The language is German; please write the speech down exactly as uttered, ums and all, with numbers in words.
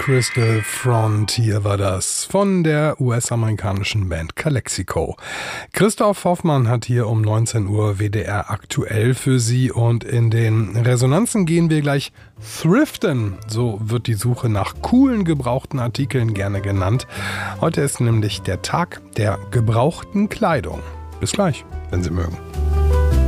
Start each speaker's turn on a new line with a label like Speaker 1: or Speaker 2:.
Speaker 1: Crystal Frontier war das von der U S-amerikanischen Band Calexico. Christoph Hoffmann hat hier um neunzehn Uhr W D R aktuell für Sie und in den Resonanzen gehen wir gleich thriften. So wird die Suche nach coolen gebrauchten Artikeln gerne genannt. Heute ist nämlich der Tag der gebrauchten Kleidung. Bis gleich, wenn Sie mögen.